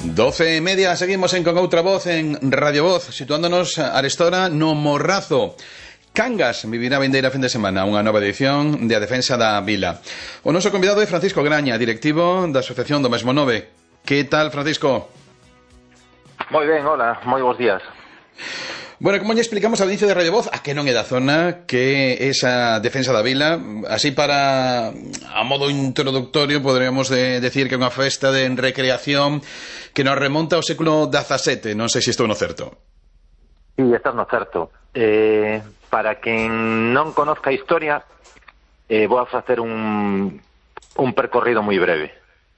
12:30, seguimos Con Outra Voz en Radio Voz, situándonos arestora no Morrazo. Cangas vivirá vindeira fin de semana unha nova edición de A Defensa da Vila. O noso convidado é Francisco Graña, directivo da Asociación do Mesmo Nove. Que tal, Francisco? Moi ben, hola, moi bons días. Bueno, como lle explicamos ao inicio de Radio Voz, a que non é da zona, que esa Defensa da Vila, así para, a modo introductorio, poderíamos decir que é unha festa de recreación que nos remonta ao século XVII, non sei se estou no certo. Sí, estás no certo. Para quen non conozca a historia, vou a facer un percorrido moi breve.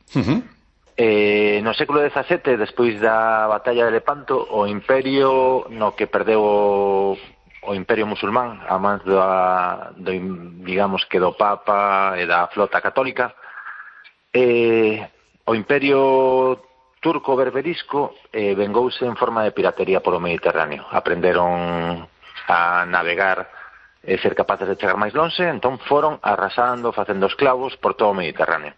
No século XVII, despois da batalla de Lepanto, o imperio no que perdeu o imperio musulmán a mans digamos que do Papa e da flota católica, o imperio turco berberisco vengouse en forma de piratería polo Mediterráneo. Aprenderon a navegar e ser capaces de chegar máis lonxe, entón foron arrasando, facendo esclavos por todo o Mediterráneo.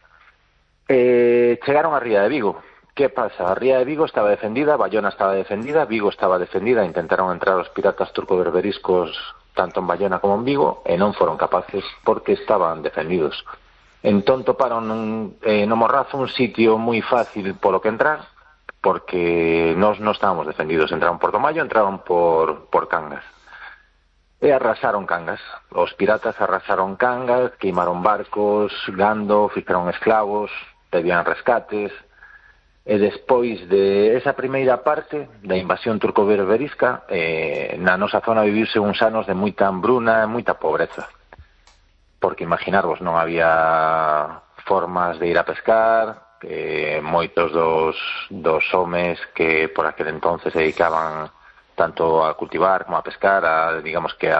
Chegaron a Ría de Vigo. Que pasa? A Ría de Vigo estaba defendida, Bayona estaba defendida, Vigo estaba defendida, intentaron entrar os piratas turco-berberiscos tanto en Bayona como en Vigo e non foron capaces porque estaban defendidos. Entón toparon no Morrazo un sitio moi fácil polo que entrar, porque nós non estábamos defendidos. Entraron por Tomallo, entraron por Cangas. E arrasaron Cangas. Os piratas arrasaron Cangas, queimaron barcos, gando, fixeron esclavos, pedían rescates. E despois de esa primeira parte da invasión turco-berberisca, na nosa zona vivirse uns anos de moita hambruna e moita pobreza. Porque imaginarvos, non había formas de ir a pescar, moitos dos homes que por aquel entonces se dedicaban tanto a cultivar como a pescar, digamos que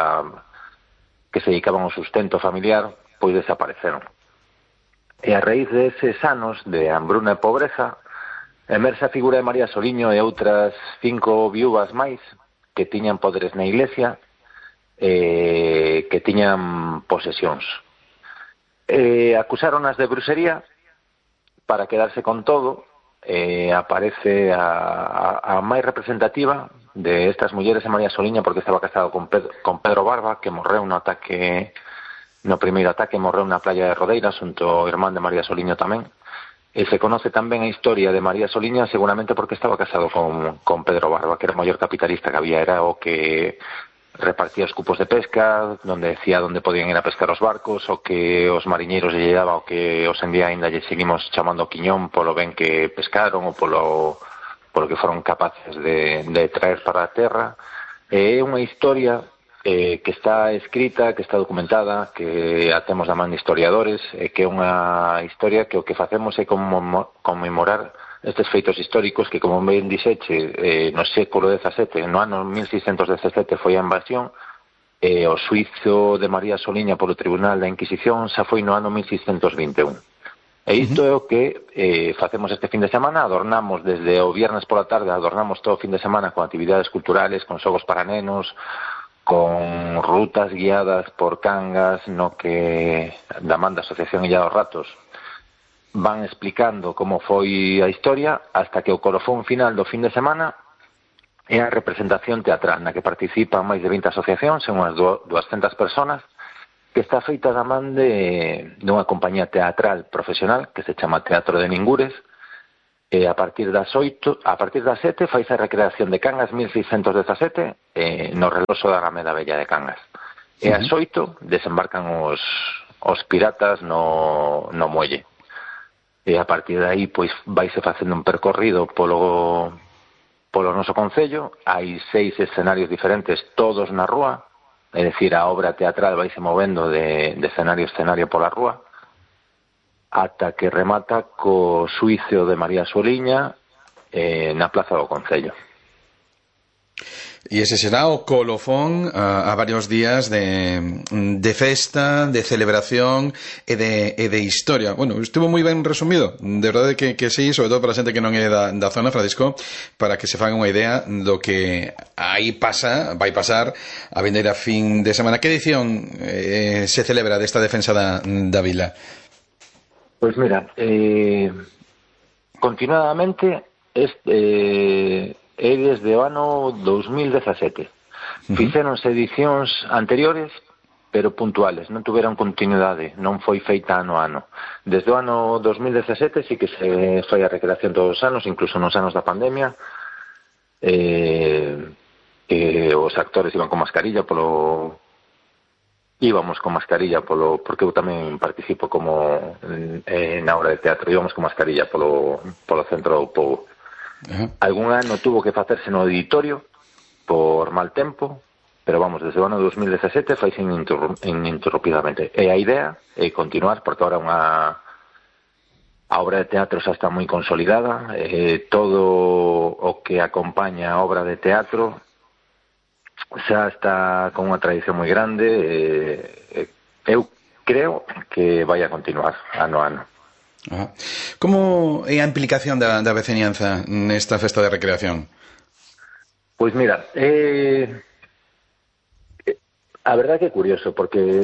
se dedicaban ao sustento familiar, pois desapareceron. E a raíz deses anos de hambruna e pobreza, emerxe a figura de María Soliño e outras 5 viúvas máis que tiñan poderes na iglesia, que tiñan posesións. Acusáronas de bruxería para quedarse con todo. Aparece a máis representativa de estas mulleres é María Soliña, porque estaba casado con Pedro Barba, que morreu no primeiro ataque, morreu na playa de Rodeira, xunto ao irmán de María Soliño tamén. E se conoce tamén a historia de María Soliña seguramente porque estaba casado con Pedro Barba, que era o maior capitalista que había, era o que repartía os cupos de pesca, donde decía onde podían ir a pescar os barcos, o que os mariñeiros lle daba, o que os en día ainda lle seguimos chamando quiñón polo ben que pescaron ou polo que foron capaces de traer para a terra. É unha historia que está escrita, que está documentada, que a temos da man de historiadores, que é unha historia que o que facemos é conmemorar estes feitos históricos que, como ben dixeche, no século XVII, no ano 1617 foi a invasión, o xuizo de María Soliña polo Tribunal da Inquisición xa foi no ano 1621. E isto é o que facemos este fin de semana. Adornamos desde o viernes pola tarde, adornamos todo o fin de semana con actividades culturales, con xogos para nenos, con rutas guiadas por Cangas, no que da man da Asociación Illa dos Ratos van explicando como foi a historia, hasta que o colofón final do fin de semana é a representación teatral, na que participan máis de 20 asociacións, son unhas 200 personas, que está feita da man dunha compañía teatral profesional que se chama Teatro de Ningures, e a partir das 7 faise a recreación de Cangas 1617 no reloxo da Alameda Bella de Cangas. E ás 8 desembarcan os piratas no muelle. E a partir de aí pois vaise facendo un percorrido polo noso concello. Hai 6 escenarios diferentes, todos na rúa, é dicir, a obra teatral vaise movendo de escenario a escenario pola rúa, ata que remata co xuicio de María Soliña na plaza do concello. E ese será o colofón a varios días de festa, de celebración e de historia. Bueno, estuvo moi ben resumido. De verdade que sí, sobre todo para a xente que non é da zona, Francisco, para que se fagan unha idea do que aí vai pasar a vindeira fin de semana. Que edición se celebra desta defensa da vila? Pois mira, continuadamente é desde o ano 2017. Fixéronse edicións anteriores, pero puntuales, non tuveron continuidade, non foi feita ano a ano. Desde o ano 2017 sí que se foi a recreación todos os anos, incluso nos anos da pandemia, os actores íbamos con mascarilla porque eu tamén participo como na obra de teatro, íbamos con mascarilla polo centro do povo. Algún ano tuvo que facerse no auditorio por mal tempo, pero vamos, desde o ano 2017 faise ininterrumpidamente. E a idea é continuar, porque ahora a obra de teatro xa está moi consolidada, todo o que acompaña a obra de teatro xa está con unha tradición moi grande, eu creo que vai a continuar ano a ano. Como é a implicación da veciñanza nesta festa de recreación? Pois mira, a verdade que é curioso, porque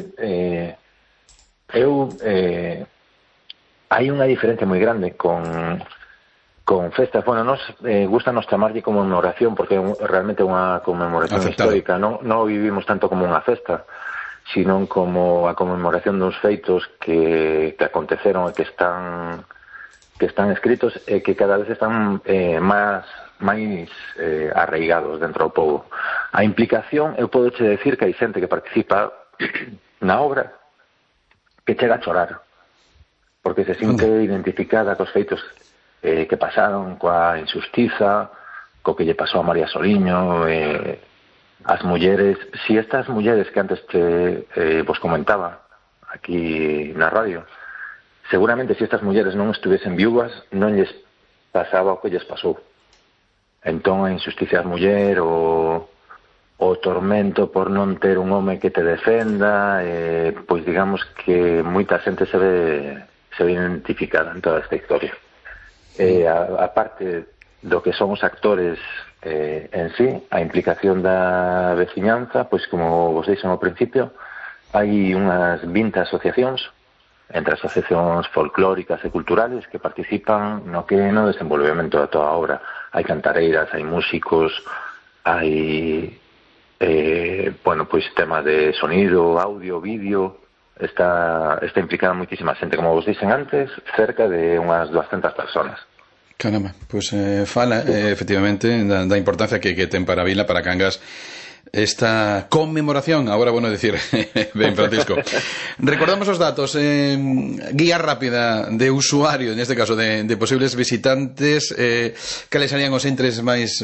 hai unha diferencia moi grande con festas. Bueno, nos gustanos chamarlle conmemoración, porque realmente é unha conmemoración histórica. Non o vivimos tanto como unha festa, sino como a conmemoración dos feitos que aconteceron e que están escritos e que cada vez están máis arraigados dentro do povo. A implicación, eu podo che decir que hai xente que participa na obra que chega a chorar, porque se sinte identificada cos feitos que pasaron, coa injustiza, co que lle pasou a María Soliño, as mulleres. Si estas mulleres que antes vos comentaba aquí na radio, seguramente si estas mulleres non estuviesen viúvas, non lles pasaba o que lles pasou. Entón a injusticia das muller, o tormento por non ter un home que te defenda, pois digamos que moita xente se ve identificada en toda esta historia. A parte do que son os actores en sí, a implicación da veciñanza, pois como vos dixen ao principio, hai unhas 20 asociacións, entre asociacións folclóricas e culturales, que participan no desenvolvemento da toda a obra. Hai cantareiras, hai músicos, hai pois temas de sonido, audio, vídeo. Está implicada moitísima xente, como vos dixen antes, cerca de unhas 200 personas. Caramba, pois fala efectivamente da importancia que ten para a vila, para Cangas, esta conmemoración. Agora, bueno, decir, ben, Francisco. Recordamos os datos. Guía rápida de usuario, neste caso, de posibles visitantes. Cales serían os entres máis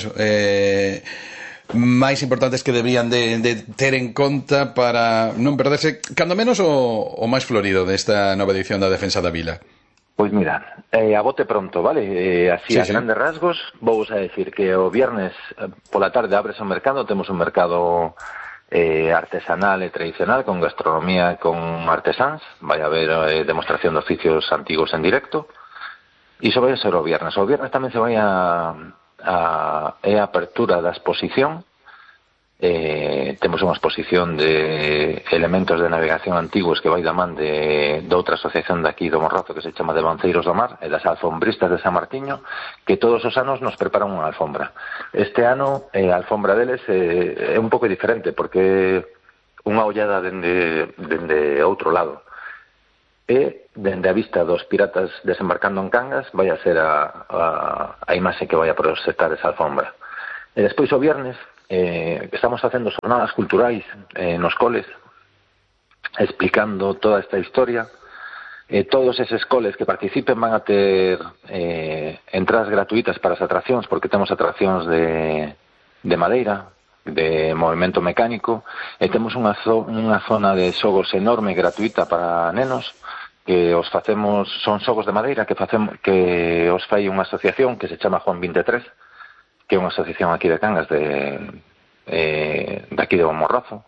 importantes que deberían de ter en conta para non perderse, cando menos, o máis florido desta nova edición da Defensa da Vila? Pois mira, a bote pronto, vale? Así, a grandes rasgos, vou a decir que o viernes pola tarde abres o mercado, temos un mercado artesanal e tradicional, con gastronomía, con artesáns, vai haber demostración de oficios antigos en directo, e iso vai a ser o viernes. O viernes tamén se vai a apertura da exposición. Temos unha exposición de elementos de navegación antigos que vai da man de outra asociación de aquí do Morrazo que se chama de Banceiros do Mar, e das alfombristas de San Martiño, que todos os anos nos preparan unha alfombra. Este ano a alfombra deles é un pouco diferente, porque unha ollada dende outro lado, e dende a vista dos piratas desembarcando en Cangas vai a ser a imaxe que vai a proxectar esa alfombra. E despois o viernes estamos facendo jornadas culturais nos coles, explicando toda esta historia. Todos eses coles que participen van a ter entradas gratuitas para as atraccións, porque temos atraccións de madeira, de movimento mecánico, e temos unha zona de xogos enorme gratuita para nenos, que os facemos, son xogos de madeira que os fai unha asociación que se chama Juan 23, que é unha asociación aquí de Cangas de aquí do Morrazo,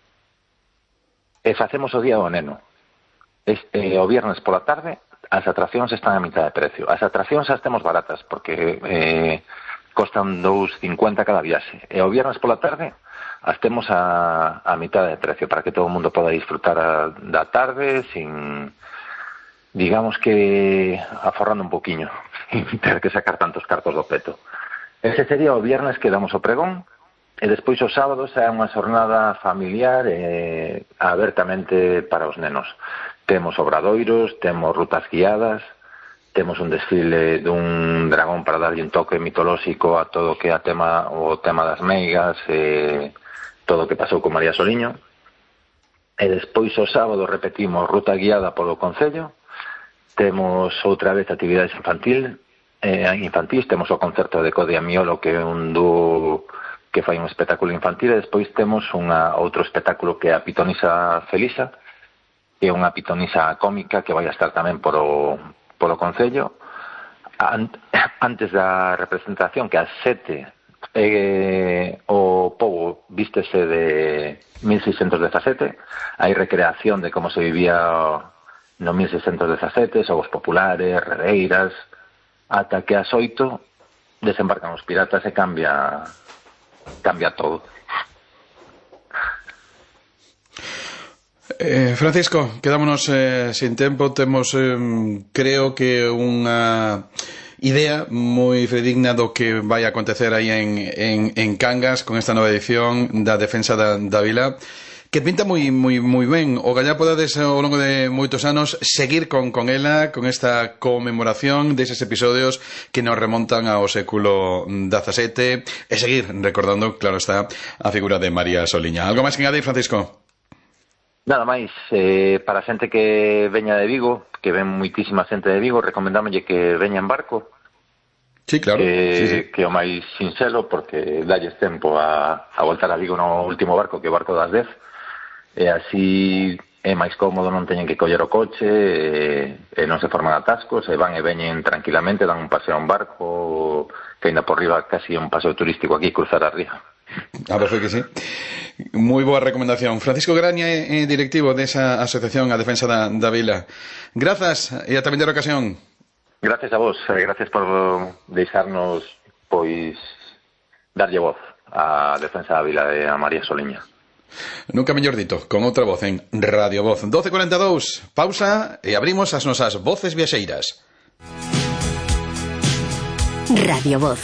e facemos o día do neno. O viernes pola tarde as atraccións están a mitad de precio. As atraccións as temos baratas, porque costan 2,50 cada viaxe, e o viernes pola tarde as temos a mitad de precio, para que todo o mundo poda disfrutar da tarde sin, digamos que, aforrando un poquinho. ter que sacar tantos cartos do peto. Ese sería o viernes que damos o pregón, e despois os sábados é unha xornada familiar abertamente para os nenos. Temos obradoiros, temos rutas guiadas, temos un desfile dun dragón para darlle un toque mitolóxico a todo o que é o tema das meigas, todo o que pasou con María Soliño. E despois o sábado repetimos ruta guiada polo Concello, temos outra vez actividades infantis, temos o concerto de Codia Miolo, que é un dúo que fai un espectáculo infantil, e despois temos outro espectáculo que é a Pitonisa Felisa, que é unha pitonisa cómica que vai a estar tamén polo Concello. Antes da representación, que ás 7 o pobo vístese de 1617, hai recreación de como se vivía no 1617, xogos populares, redeiras, ata que ás 8 desembarcan os piratas e cambia todo. Francisco, quedámonos sin tempo. Temos, creo que unha idea moi fidedigna do que vai acontecer aí en Cangas con esta nova edición da Defensa da Vila, que pinta moi ben. O gallá podades ao longo de moitos anos seguir con ela, con esta conmemoración deses episodios que nos remontan ao século XVII, e seguir recordando, claro está, a figura de María Soliña. Algo máis que engadir, Francisco? Nada máis, para a xente que veña de Vigo, que ven moitísima xente de Vigo, recomendámoslle que veña en barco. Sí, claro. Sí. Que o máis sinxelo, porque dalles tempo a voltar a Vigo no último barco, que é o barco das 10, e así é máis cómodo, non teñen que coller o coche, e non se forman atascos, e van e veñen tranquilamente, dan un paseo en barco, que ainda por riba casi un paseo turístico aquí, cruzar a ría. Perfecto, que sí. Moi boa recomendación. Francisco Graña é directivo desa asociación a Defensa da Vila. Grazas e ata vindeira ocasión. Gracias a vos, gracias por deixarnos darlle voz a Defensa da Vila e a María Soliña. Nunca mellor dito, con outra voz en Radio Voz. 12:42, pausa e abrimos as nosas voces viaxeiras. Radio Voz.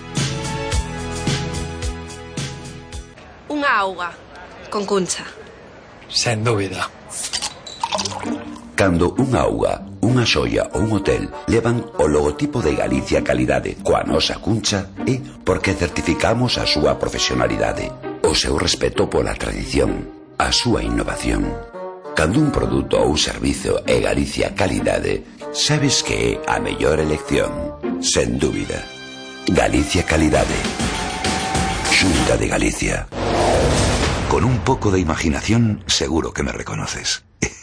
Unha auga con Cuncha. Sen dúbida. Cando unha auga, unha xoia ou un hotel levan o logotipo de Galicia Calidade coa nosa Cuncha, é porque certificamos a súa profesionalidade, o seu respeto pola tradición, a súa innovación. Cando un produto ou servizo é Galicia Calidade, sabes que é a mellor elección, sen dúbida. Galicia Calidade. Xunta de Galicia. Con un poco de imaginación, seguro que me reconoces.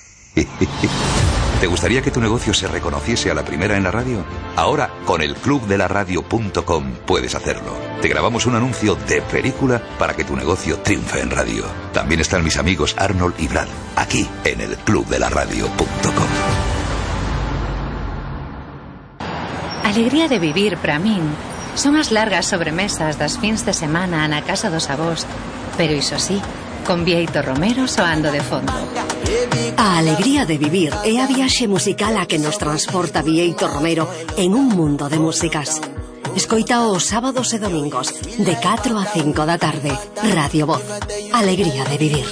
¿Te gustaría que tu negocio se reconociese a la primera en la radio? Ahora, con el clubdelaradio.com puedes hacerlo. Te grabamos un anuncio de película para que tu negocio triunfe en radio. También están mis amigos Arnold y Brad, aquí en el clubdelaradio.com. Alegría de vivir para min son as largas sobremesas das fins de semana na casa dos avós, pero iso sí, con Bieito Romero soando de fondo. A alegría de vivir é a viaxe musical a que nos transporta Bieito Romero en un mundo de músicas. Escoita os sábados e domingos de 4 a 5 da tarde. Radio Voz. Alegría de vivir.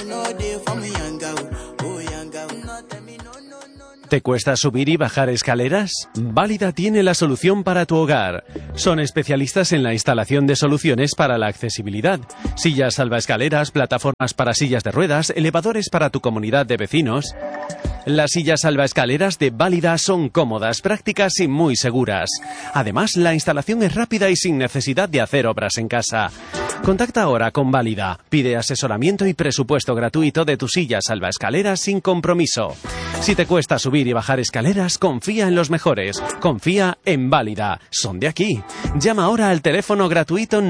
¿Te cuesta subir y bajar escaleras? Válida tiene la solución para tu hogar. Son especialistas en la instalación de soluciones para la accesibilidad. Sillas salvaescaleras, plataformas para sillas de ruedas, elevadores para tu comunidad de vecinos. Las sillas salvaescaleras de Válida son cómodas, prácticas y muy seguras. Además, la instalación es rápida y sin necesidad de hacer obras en casa. Contacta ahora con Válida. Pide asesoramiento y presupuesto gratuito de tu silla salvaescaleras sin compromiso. Si te cuesta subir y bajar escaleras, confía en los mejores. Confía en Válida. Son de aquí. Llama ahora al teléfono gratuito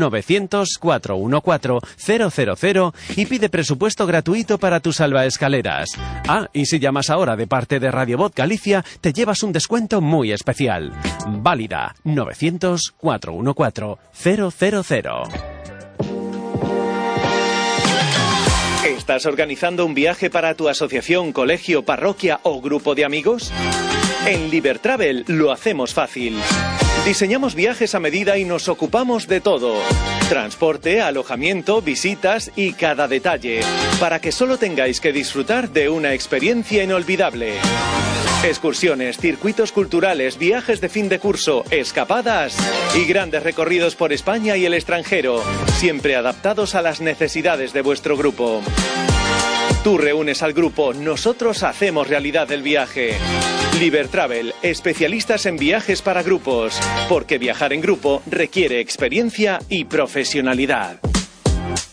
900-414-000 y pide presupuesto gratuito para tus salvaescaleras. Ah, y si llamas ahora de parte de Radio Voz Galicia, te llevas un descuento muy especial. Válida. 900-414-000. ¿Estás organizando un viaje para tu asociación, colegio, parroquia o grupo de amigos? En Libertravel lo hacemos fácil. Diseñamos viajes a medida y nos ocupamos de todo. Transporte, alojamiento, visitas y cada detalle, para que solo tengáis que disfrutar de una experiencia inolvidable. Excursiones, circuitos culturales, viajes de fin de curso, escapadas y grandes recorridos por España y el extranjero, siempre adaptados a las necesidades de vuestro grupo. Tú reúnes al grupo, nosotros hacemos realidad el viaje. Libertravel, especialistas en viajes para grupos, porque viajar en grupo requiere experiencia y profesionalidad.